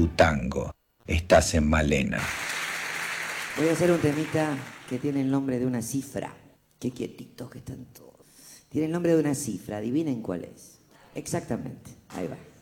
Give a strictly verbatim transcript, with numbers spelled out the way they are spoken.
tu tango. Estás en Malena. Voy a hacer un temita que tiene el nombre de una cifra. Qué quietitos que están todos. Tiene el nombre de una cifra, adivinen cuál es. Exactamente, ahí va.